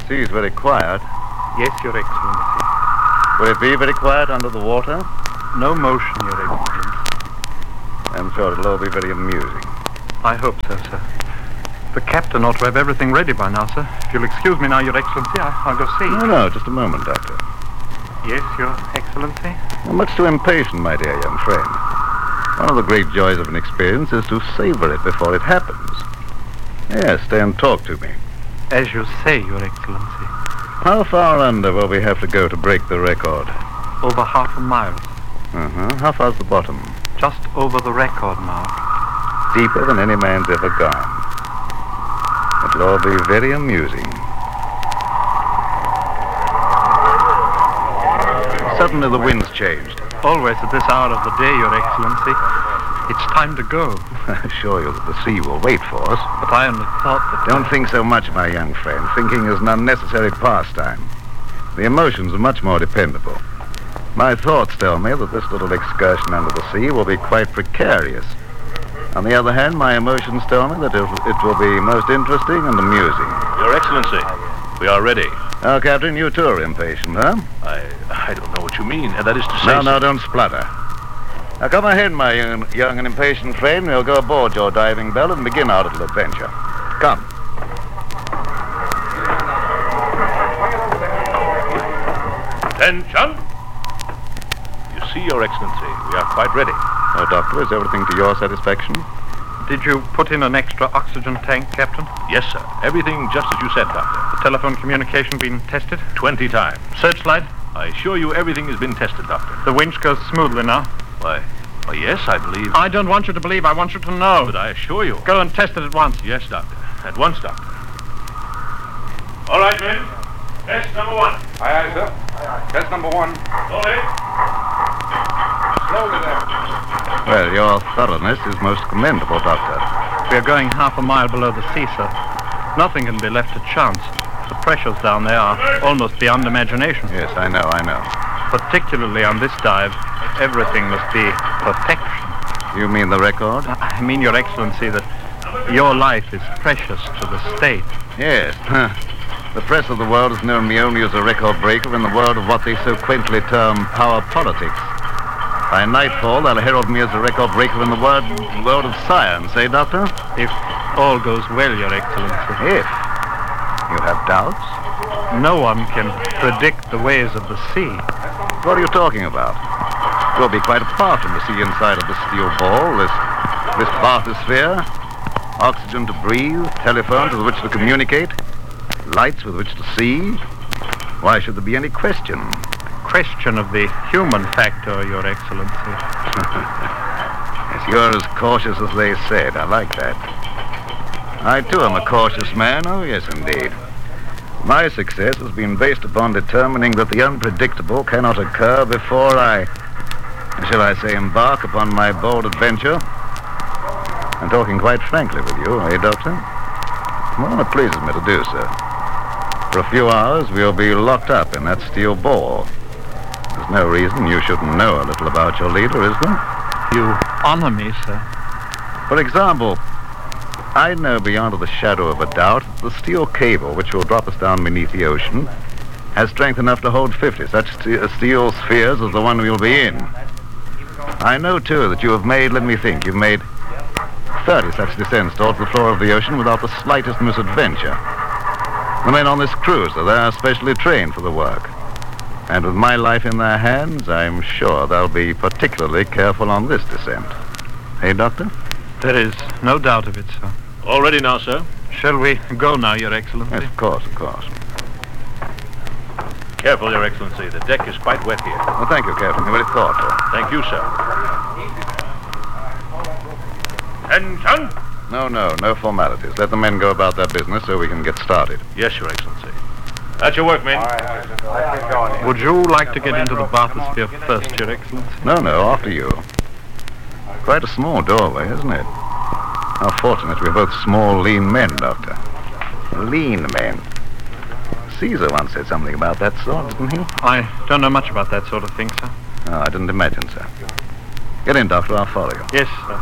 sea is very quiet. Yes, Your Excellency. Will it be very quiet under the water? No motion, Your Excellency. I'm sure it'll all be very amusing. I hope so, sir. The captain ought to have everything ready by now, sir. If you'll excuse me now, Your Excellency, I'll go see. No, just a moment, Doctor. Yes, Your Excellency? You're much too impatient, my dear young friend. One of the great joys of an experience is to savor it before it happens. Yes, stay and talk to me. As you say, Your Excellency. How far under will we have to go to break the record? Over half a mile. How far's the bottom? Just over the record mark. Deeper than any man's ever gone. It'll all be very amusing. Suddenly the wind's changed. Always at this hour of the day, Your Excellency. It's time to go. I assure you that the sea will wait for us. But I only thought that... Don't think so much, my young friend. Thinking is an unnecessary pastime. The emotions are much more dependable. My thoughts tell me that this little excursion under the sea will be quite precarious. On the other hand, my emotions tell me that it will be most interesting and amusing. Your Excellency, we are ready. Oh, Captain, you too are impatient, huh? I don't know what you mean. That is to say... No, don't splutter. Now come ahead, my young and impatient friend. We'll go aboard your diving bell and begin our little adventure. Come. Attention! You see, Your Excellency, we are quite ready. Oh, Doctor, is everything to your satisfaction? Did you put in an extra oxygen tank, Captain? Yes, sir. Everything just as you said, Doctor. The telephone communication been tested? 20 times. Searchlight? I assure you everything has been tested, Doctor. The winch goes smoothly now. Why, yes, I believe... I don't want you to believe. I want you to know. But I assure you... Go and test it at once. Yes, Doctor. At once, Doctor. All right, men. Test number 1. Aye, sir. Test number 1. Slowly. Slowly there. Well, your thoroughness is most commendable, Doctor. We are going half a mile below the sea, sir. Nothing can be left to chance. The pressures down there are almost beyond imagination. Yes, I know. Particularly on this dive, everything must be perfection. You mean the record? I mean, Your Excellency, that your life is precious to the state. Yes. The press of the world has known me only as a record breaker in the world of what they so quaintly term power politics. By nightfall, they'll herald me as a record breaker in the world of science, eh, Doctor? If all goes well, Your Excellency. If? You have doubts? No one can predict the ways of the sea. What are you talking about? We'll be quite apart from the sea inside of this steel ball, this bathysphere. Oxygen to breathe, telephones with which to communicate, lights with which to see. Why should there be any question? Question of the human factor, Your Excellency. Yes, you're as cautious as they said. I like that. I, too, am a cautious man. Oh, yes, indeed. My success has been based upon determining that the unpredictable cannot occur before I, shall I say, embark upon my bold adventure. I'm talking quite frankly with you, eh, Doctor? Well, it pleases me to do so. For a few hours, we'll be locked up in that steel ball. There's no reason you shouldn't know a little about your leader, is there? You honor me, sir. For example, I know beyond the shadow of a doubt that the steel cable which will drop us down beneath the ocean has strength enough to hold 50 such steel spheres as the one we'll be in. I know, too, that you've made 30 such descents towards the floor of the ocean without the slightest misadventure. The men on this cruiser, they're specially trained for the work. And with my life in their hands, I'm sure they'll be particularly careful on this descent. Hey, Doctor? There is no doubt of it, sir. All ready now, sir. Shall we go now, Your Excellency? Yes, of course. Careful, Your Excellency. The deck is quite wet here. Well, thank you, Captain. You're very thoughtful. Thank you, sir. Attention! No formalities. Let the men go about their business so we can get started. Yes, Your Excellency. At your work, men. Would you like to get into the bathysphere first, Your Excellency? No, after you. Quite a small doorway, isn't it? How fortunate we're both small, lean men, Doctor. Lean men. Caesar once said something about that sort, didn't he? I don't know much about that sort of thing, sir. Oh, I didn't imagine so. Get in, Doctor. I'll follow you. Yes, sir.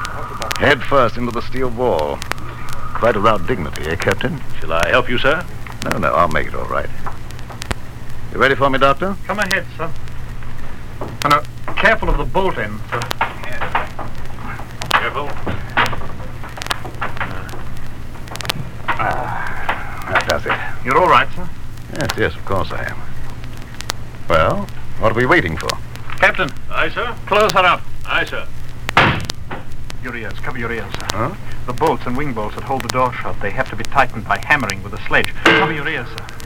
Head first into the steel wall. Quite without dignity, eh, Captain? Shall I help you, sir? No, I'll make it all right. You ready for me, Doctor? Come ahead, sir. And now, careful of the bolt end, sir. Careful. That does it. You're all right, sir? Yes, of course I am. Well, what are we waiting for? Captain, Aye, sir. close her up. Aye, sir. Your ears, cover your ears, sir. Huh? The bolts and wing bolts that hold the door shut, they have to be tightened by hammering with a sledge. Cover your ears, sir.